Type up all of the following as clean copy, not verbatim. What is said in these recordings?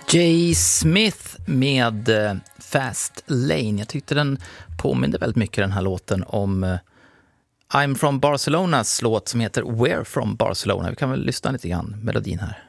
J. Smith med Fast Lane. Jag tyckte den påminner väldigt mycket, den här låten, om I'm from Barcelonas låt som heter We're from Barcelona. Vi kan väl lyssna lite grann, melodin här.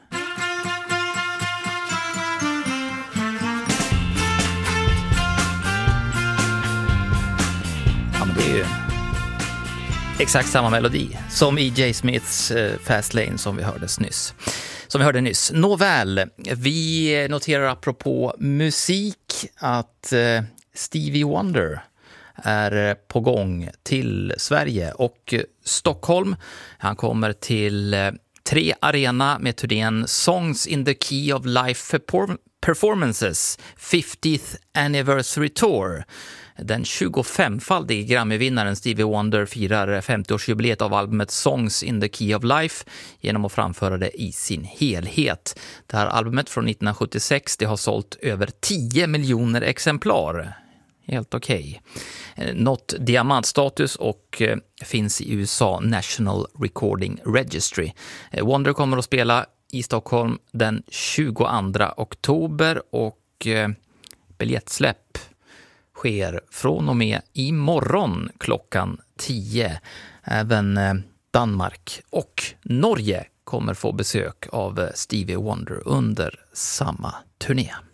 Ja, men det är ju exakt samma melodi som i J. Smiths Fast Lane som vi hörde nyss. Nåväl, vi noterar apropå musik att Stevie Wonder är på gång till Sverige och Stockholm. Han kommer till 3 Arena med turnén Songs in the Key of Life Performances 50th Anniversary Tour. Den 25-faldige Grammy-vinnaren Stevie Wonder firar 50-årsjubileet av albumet Songs in the Key of Life genom att framföra det i sin helhet. Det här albumet från 1976, det har sålt över 10 miljoner exemplar. Helt okej. Nått diamantstatus och finns i USA National Recording Registry. Wonder kommer att spela i Stockholm den 22 oktober och biljettsläpp sker från och med imorgon klockan 10. Även Danmark och Norge kommer få besök av Stevie Wonder under samma turné.